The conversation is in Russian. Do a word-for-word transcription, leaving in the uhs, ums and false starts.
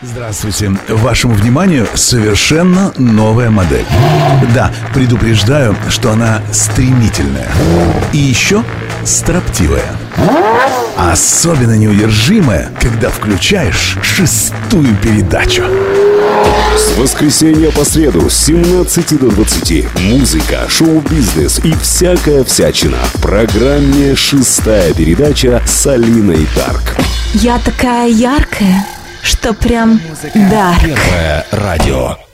Здравствуйте. Вашему вниманию совершенно новая модель. Да, предупреждаю, что она стремительная. И еще строптивая. Особенно неудержимая, когда включаешь шестую передачу. С воскресенья по среду с семнадцати до двадцати музыка, шоу-бизнес и всякая всячина в программе «Шестая передача» с Алиной Дарк. Я такая яркая, что прям дарк. Первое радио.